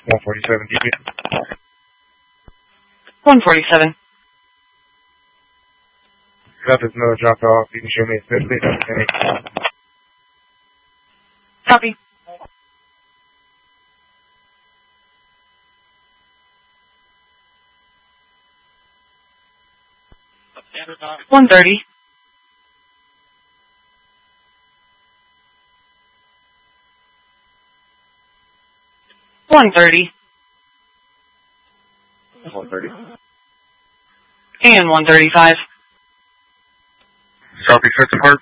147 DB. 147. If there's another drop off, you can show me especially. Copy. $130. $130. 130. And $135. Southeast Central Park.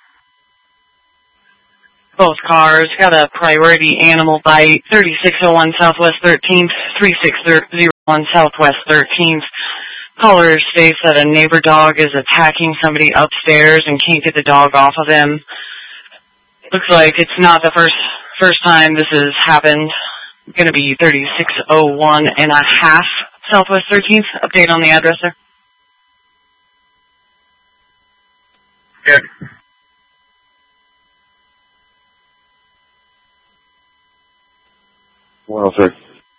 Both cars got a priority animal bite. 3601 Southwest 13th, 3601 Southwest 13th. Caller states that a neighbor dog is attacking somebody upstairs and can't get the dog off of him. Looks like it's not the first time this has happened. Going to be 3601 and a half Southwest 13th. Update on the address there. Yeah. $103.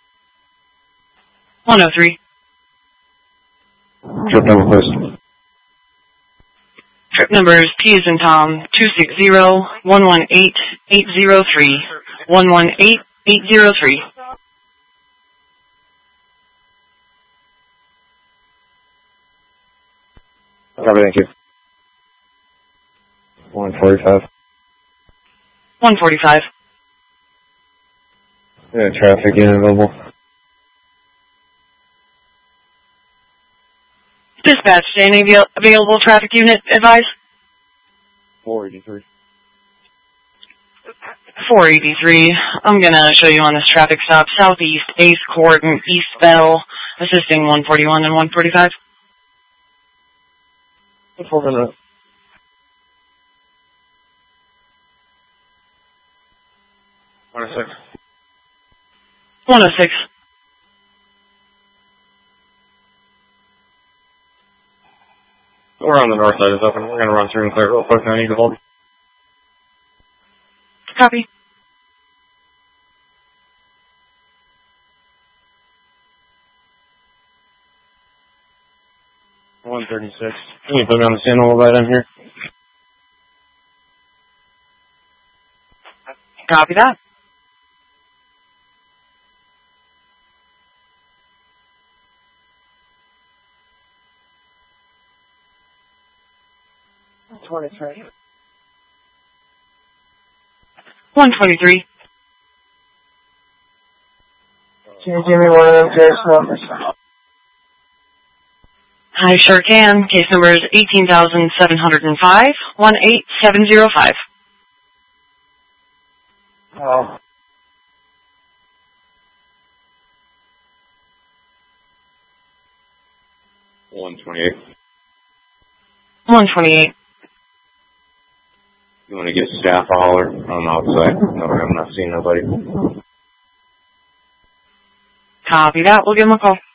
103. Trip number, please. Trip number is T as in Tom, 260-118-803. 118-803. Copy, thank you. 145. 145. Yeah, traffic unavailable. Dispatch, any available traffic unit advice? 483. 483. I'm going to show you on this traffic stop. Southeast 8th Court and East Bell, assisting 141 and 145. 400. $106. 106. We're on the north side. It's open. We're going to run through and clear it real quick. I need to hold. Copy. $136. Can you put me on the stand a little bit in here? Copy that. $123. 123. Can you give me one of them case numbers? I sure can. Case number is 18,705, 18705. Oh. $128. 128. You want to get staff a holler? I'm outside. No, I'm not seeing nobody. Copy that. We'll give him a call.